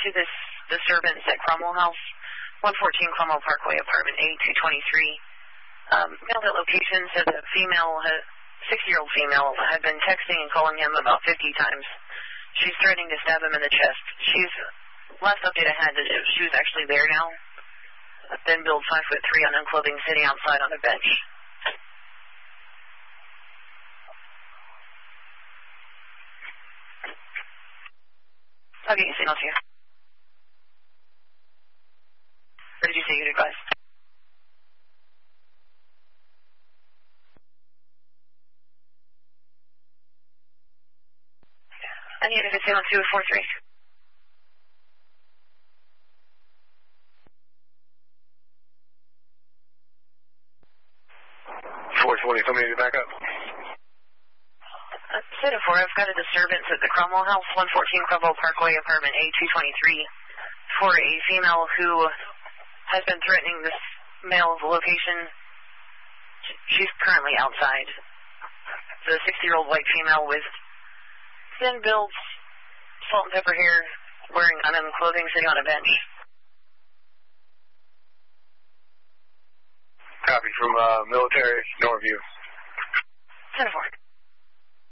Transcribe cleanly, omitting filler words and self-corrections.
to this disturbance at Cromwell House, 114 Cromwell Parkway, apartment A223. Mailed at location said the 60-year-old female had been texting and calling him about 50 times. She's threatening to stab him in the chest. Last update I had, she was actually there now. Then billed 5'3" on unclothing, sitting outside on a bench. Okay, signal to you. What did you say you'd advise? I need a signal 243. 420, somebody to back up. Center 4, I've got a disturbance at the Cromwell House, 114 Cromwell Parkway, apartment A223, for a female who has been threatening this male's location. She's currently outside. The 60-year-old white female with thin build, salt and pepper hair, wearing unarmed clothing, sitting on a bench. Copy from military Norview. Center 4.